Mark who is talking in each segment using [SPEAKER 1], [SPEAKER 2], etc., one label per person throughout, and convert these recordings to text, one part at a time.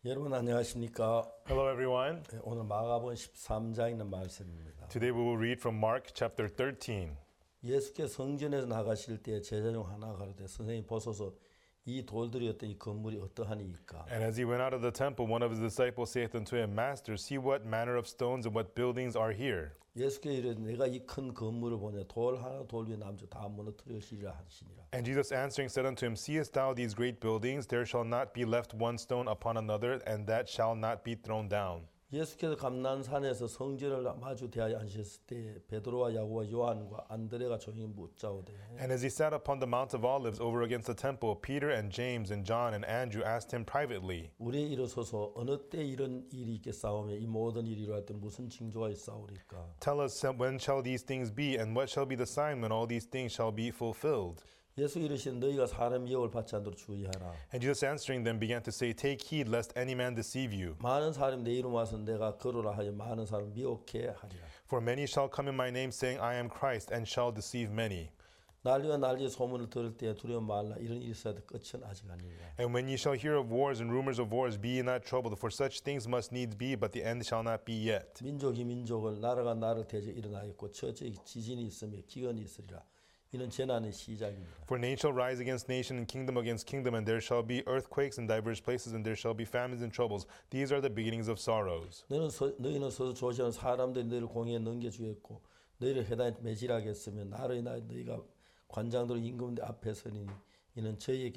[SPEAKER 1] 여러분 안녕하십니까?
[SPEAKER 2] Hello, everyone.
[SPEAKER 1] 오늘 마가복음 13장에 있는 말씀입니다.
[SPEAKER 2] Today we will read from Mark chapter 13.
[SPEAKER 1] 예수께서 성전에서 나가실 때 제자 중 하나가 가로되 선생님 보소서 이 돌들이 어떤 이 건물이 어떠하니이까?
[SPEAKER 2] And as he went out of the temple, one of his disciples saith unto him, Master, see what manner of stones and what buildings are here.
[SPEAKER 1] 예수께서 이르되 내가 이 큰 건물을 보냐 돌 하나 돌 위에 남주 다 무너뜨리시리라 하시니라.
[SPEAKER 2] And Jesus answering said unto him, Seest thou these great buildings? There shall not be left one stone upon another, and that shall not be thrown down.
[SPEAKER 1] 예수께서 감난산에서 성전을 마주 대하여 앉으셨을 때 베드로와 야고보와 요한과 안드레가 조용히 묻자오되
[SPEAKER 2] And as he sat upon the Mount of Olives over against the temple, Peter and James and John and Andrew asked him privately,
[SPEAKER 1] 우리의 일어서서 어느 때 이런 일이 있겠사오며 이 모든 일이 이루어질 때 무슨 징조가 있사오리까?
[SPEAKER 2] Tell us, when shall these things be, and what shall be the sign when all these things shall be fulfilled?
[SPEAKER 1] 예수 이르시되 너희가 사람 미혹을 받지 않도록 주의하라.
[SPEAKER 2] And Jesus answering them began to say, Take heed lest any man deceive you.
[SPEAKER 1] 많은 사람이 내 이름 와서 내가 그러라 하여 많은 사람 미혹해 하리라.
[SPEAKER 2] For many shall come in my name, saying, I am Christ, and shall deceive many.
[SPEAKER 1] 난리와 난리의 소문을 들을 때 두려움 말라. 이런 일이 있어도 끝은 아직 아니라.
[SPEAKER 2] And when ye shall hear of wars and rumors of wars, be ye not troubled, for such things must needs be, but the end shall not be yet.
[SPEAKER 1] 민족이 민족을 나라가 나라를 대적 일어나겠고 처처에 지진이 있으며 기근이 있으리라. 이는 재난의 시작입니다.
[SPEAKER 2] For nation shall rise against nation, and kingdom against kingdom, and there shall be earthquakes in divers places, and there shall be famines and troubles. These are the beginnings of sorrows.
[SPEAKER 1] 너희는 서서 조시하는 사람들이 너희를 공에 넘겨주겠고 너희를 해단에 매질하겠으며 나로 인하여 너희가 관장들 임금들 앞에 서니 이는 저희에게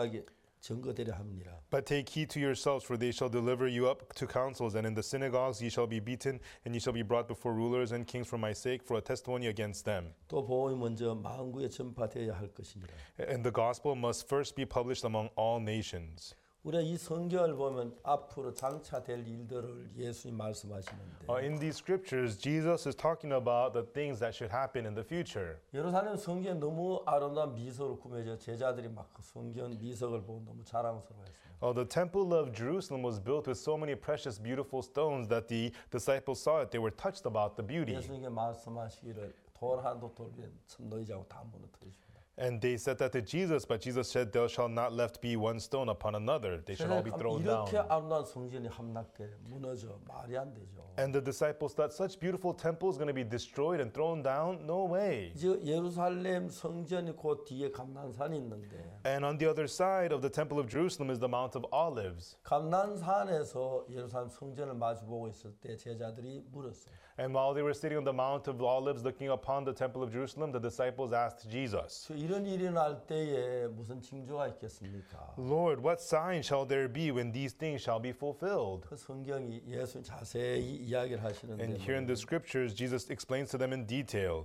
[SPEAKER 1] 증거되려 합니다.
[SPEAKER 2] But take heed to yourselves, for they shall deliver you up to councils, and in the synagogues ye shall be beaten, and ye shall be brought before rulers and kings for my sake, for a testimony against them.
[SPEAKER 1] 또 복음이 먼저 만국에 전파되어야 할 것이니라.
[SPEAKER 2] And the gospel must first be published among all nations.
[SPEAKER 1] 우리가 이 성경을 보면 앞으로 장차될 일들을 예수님 말씀하시는데
[SPEAKER 2] In these scriptures, Jesus is talking about the things that should happen in the future.
[SPEAKER 1] 예루살렘 성경에 너무 아름다운 미석으로 꾸며져 제자들이 막 그 성경 미석을 보고 너무 자랑스러워했습니다.
[SPEAKER 2] The temple of Jerusalem was built with so many precious, beautiful stones that the disciples saw it. They were touched about the beauty.
[SPEAKER 1] 예수님께 말씀하시기를 돌 하나도 돌 위에 너희자고 다 무너뜨리십니다.
[SPEAKER 2] And they said that to Jesus, but Jesus said, There shall not left be one stone upon another. They shall all be thrown down.
[SPEAKER 1] 이렇게 아름다운 성전이 함락돼 무너져 말이 안 되죠.
[SPEAKER 2] And the disciples thought such beautiful temple is going to be destroyed and thrown down? No way.
[SPEAKER 1] 이제 예루살렘 성전이 그 뒤에 감난산이 있는데
[SPEAKER 2] And on the other side of the temple of Jerusalem is the Mount of Olives.
[SPEAKER 1] 감난산에서 예루살렘 성전을 마주보고 있을 때 제자들이 물었어요.
[SPEAKER 2] And while they were sitting on the Mount of Olives looking upon the temple of Jerusalem, the disciples asked Jesus,
[SPEAKER 1] 이런 일이 날 때에 무슨 징조가 있겠습니까?
[SPEAKER 2] Lord, what sign shall there be when these things shall be fulfilled?
[SPEAKER 1] 그 성경이 예수 자세히 이야기를 하시는데
[SPEAKER 2] And here in the scriptures, Jesus explains to them in detail.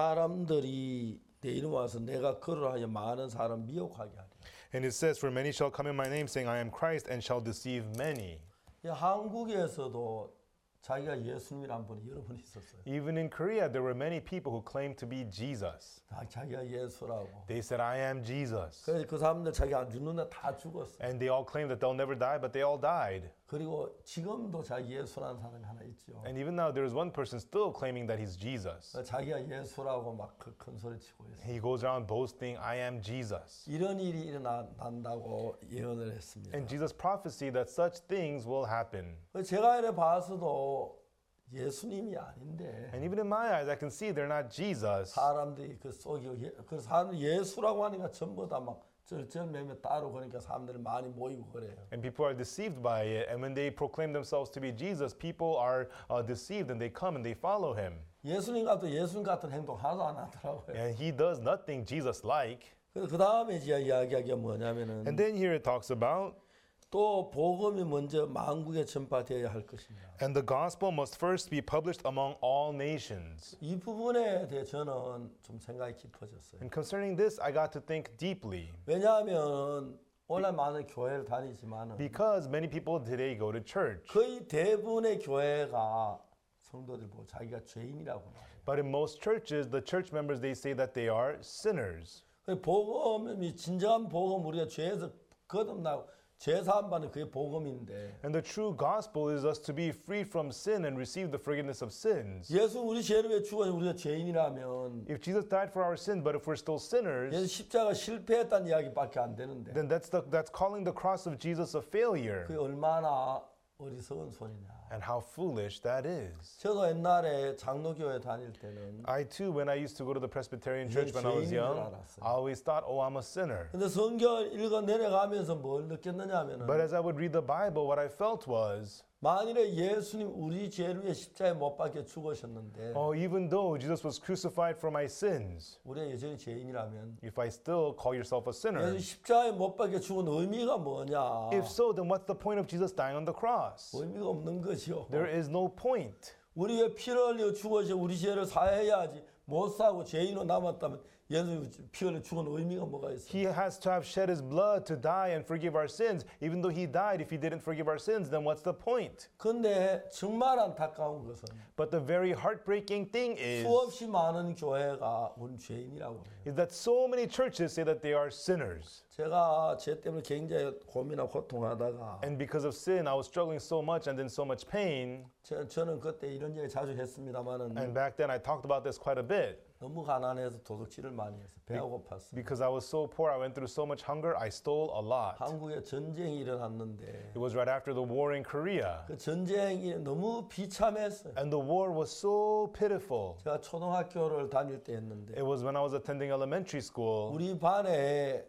[SPEAKER 1] 사람들이 내 이름 와서 내가 그러라 하여 많은 사람 미혹하게 하리라.
[SPEAKER 2] And it says, For many shall come in my name, saying, I am Christ, and shall deceive many.
[SPEAKER 1] 한국에서도 자기가 예수님이란 분이 여러 분 있었어요.
[SPEAKER 2] Even in Korea, there were many people who claimed to be Jesus.
[SPEAKER 1] 다 자기가 예수라고.
[SPEAKER 2] They said, I am Jesus.
[SPEAKER 1] 그래서 그 사람들 자기가 안 죽는다 다 죽었어.
[SPEAKER 2] And they all claimed that they'll never die, but they all died.
[SPEAKER 1] 그리고 지금도 자기 예수라는 사람이 하나 있죠.
[SPEAKER 2] And even now, there is one person still claiming that he's Jesus.
[SPEAKER 1] 자기가 예수라고 막 큰 소리 치고 있어요.
[SPEAKER 2] He goes around boasting, I am Jesus.
[SPEAKER 1] 이런 일이 일어난다고 예언을 했습니다.
[SPEAKER 2] And Jesus prophesied that such things will happen.
[SPEAKER 1] 제가 이래 봐서도 예수님이 아닌데
[SPEAKER 2] And even in my eyes, I can see they're not Jesus.
[SPEAKER 1] 사람들이 그 속이고 그 사람들 예수라고 하니까 전부 다 막 절절매매 따로 그러니까 사람들이 많이 모이고 그래요.
[SPEAKER 2] And people are deceived by it. And when they proclaim themselves to be Jesus, people are deceived and they come and they follow him.
[SPEAKER 1] 예수님 같은 행동 하나도 안 하더라고요.
[SPEAKER 2] And he does nothing Jesus-like.
[SPEAKER 1] 그 다음에 이야기하기가 뭐냐면은
[SPEAKER 2] And then here it talks about,
[SPEAKER 1] 또 복음이 먼저 만국에 전파되어야 할 것입니다.
[SPEAKER 2] and the gospel must first be published among all nations.
[SPEAKER 1] 이 부분에 대해 저는 좀 생각이 깊어졌어요.
[SPEAKER 2] And concerning this, I got to think deeply.
[SPEAKER 1] 왜냐하면 오늘 많은 교회를 다니지만
[SPEAKER 2] Because many people today go to church.
[SPEAKER 1] 거의 대부분의 교회가 성도들 보고 자기가 죄인이라고 말해요.
[SPEAKER 2] But in most churches, the church members, they say that they are sinners.
[SPEAKER 1] 복음이 진정한 복음 우리가 죄에서 거듭나고 제사함 받는 그게 복음인데
[SPEAKER 2] And the true gospel is us to be free from sin and receive the forgiveness of sins.
[SPEAKER 1] 예수 우리 죄를 위해 죽어서 우리가 죄인이라면
[SPEAKER 2] If Jesus died for our sin, but if we're still sinners,
[SPEAKER 1] 예수 십자가 실패했다는 이야기밖에 안 되는데
[SPEAKER 2] then that's calling the cross of Jesus a failure.
[SPEAKER 1] 그게 얼마나 어리석은 소리냐.
[SPEAKER 2] And how foolish that is.
[SPEAKER 1] 저도 옛날에 장로교회 다닐 때는
[SPEAKER 2] I too, when I used to go to the Presbyterian church when I was
[SPEAKER 1] 죄인인 줄
[SPEAKER 2] young,
[SPEAKER 1] 알았어요.
[SPEAKER 2] I always thought, oh, I'm a sinner.
[SPEAKER 1] 근데 성경 읽어 내려가면서 뭘 느꼈느냐 하면은
[SPEAKER 2] But as I would read the Bible, what I felt was,
[SPEAKER 1] 만일에 예수님 우리 죄를 위해 십자가에 못 박혀 죽으셨는데
[SPEAKER 2] even though Jesus was crucified for my sins,
[SPEAKER 1] 우리가 여전히 죄인이라면
[SPEAKER 2] if I still call yourself a sinner,
[SPEAKER 1] 예수 십자가에 못 박혀 죽은 의미가 뭐냐?
[SPEAKER 2] if so, then what's the point of Jesus dying on the cross?
[SPEAKER 1] 의미가 없는 것이요.
[SPEAKER 2] There is no point.
[SPEAKER 1] 우리 왜 피를 흘려 죽어서 우리 죄를 사해야지 못 사고 죄인으로 남았다면 예수 피 흘려 죽은 의미가 뭐가 있어요?
[SPEAKER 2] He has to have shed his blood to die and forgive our sins. Even though he died, if he didn't forgive our sins, then what's the point?
[SPEAKER 1] 근데 정말 안타까운 것은
[SPEAKER 2] But the very heartbreaking thing
[SPEAKER 1] 수없이 많은 교회가 우리 죄인이라고 해요.
[SPEAKER 2] is that so many churches say that they are sinners.
[SPEAKER 1] 제가 죄 때문에 굉장히 고민하고 고통하다가
[SPEAKER 2] And because of sin, I was struggling so much and in so much pain.
[SPEAKER 1] 저는 그때 이런 얘기 자주 했습니다만은
[SPEAKER 2] And back then, I talked about this quite a bit.
[SPEAKER 1] 너무 가난해서 도둑질을 많이 했어요. 배가 고팠어요.
[SPEAKER 2] Because I was so poor, I went through so much hunger, I stole a lot.
[SPEAKER 1] 한국에 전쟁이 일어났는데
[SPEAKER 2] It was right after the war in Korea.
[SPEAKER 1] 그 전쟁이 너무 비참했어요.
[SPEAKER 2] And the war was so pitiful.
[SPEAKER 1] 제가 초등학교를 다닐 때 했는데
[SPEAKER 2] It was when I was attending elementary school.
[SPEAKER 1] 우리 반에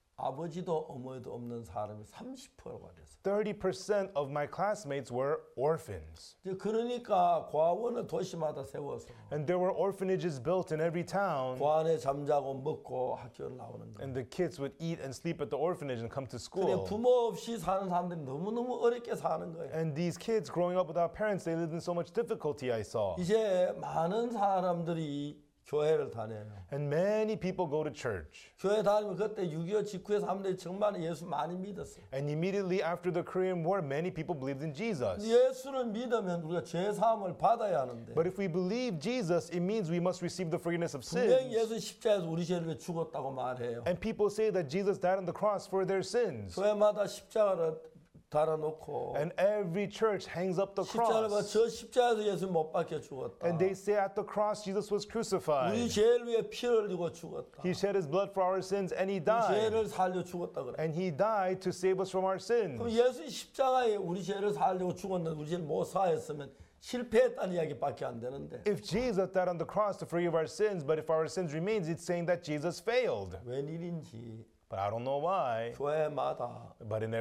[SPEAKER 1] 아버지도 어머니도 없는 사람이 30%가 됐어요.
[SPEAKER 2] 30% of my classmates were orphans.
[SPEAKER 1] 이제 그러니까 과원을 도시마다 세워서
[SPEAKER 2] And there were orphanages built in every town.
[SPEAKER 1] 그 안에 잠자고 먹고 학교를 나오는 거예요.
[SPEAKER 2] And the kids would eat and sleep at the orphanage and come to
[SPEAKER 1] 그래
[SPEAKER 2] school.
[SPEAKER 1] 부모 없이 사는 사람들이 너무너무 어렵게 사는 거예요.
[SPEAKER 2] And these kids growing up without parents, they lived in so much difficulty, I saw.
[SPEAKER 1] 이제 많은 사람들이 교회를 다녀요.
[SPEAKER 2] And many people go to church.
[SPEAKER 1] 교회 다니면 그때 6.25 직후에 사람들이 정말 예수 많이 믿었어요.
[SPEAKER 2] And immediately after the Korean War, many people believed in Jesus.
[SPEAKER 1] 예수를 믿으면 우리가 죄 사함을 받아야 하는데
[SPEAKER 2] But if we believe Jesus, it means we must receive the forgiveness of
[SPEAKER 1] 분명히
[SPEAKER 2] sins.
[SPEAKER 1] 예수 십자가에서 우리 죄를 위해 죽었다고 말해요.
[SPEAKER 2] And people say that Jesus died on the cross for their sins.
[SPEAKER 1] 교회마다 십자가를 달아놓고
[SPEAKER 2] And every church hangs up the
[SPEAKER 1] 십자가를 봐,
[SPEAKER 2] cross.
[SPEAKER 1] 저 십자가에서 예수 못 박혀 죽었다.
[SPEAKER 2] And they say at the cross, Jesus was
[SPEAKER 1] 우리
[SPEAKER 2] crucified.
[SPEAKER 1] 죄를 위해 피를 흘리고 죽었다.
[SPEAKER 2] He shed his blood for our sins and he
[SPEAKER 1] 우리
[SPEAKER 2] died.
[SPEAKER 1] 죄를 살려 죽었다 그래.
[SPEAKER 2] And he died to save us from our
[SPEAKER 1] 그럼
[SPEAKER 2] sins.
[SPEAKER 1] 예수 십자가에 우리 죄를 살려고 죽었는데 우리 죄를 못 사했으면 실패했다는 이야기밖에 안 되는데
[SPEAKER 2] If Jesus died on the cross to forgive our sins, but if our sins remains, it's saying that Jesus failed.
[SPEAKER 1] 웬일인지
[SPEAKER 2] But I don't know why.
[SPEAKER 1] 교회마다
[SPEAKER 2] But in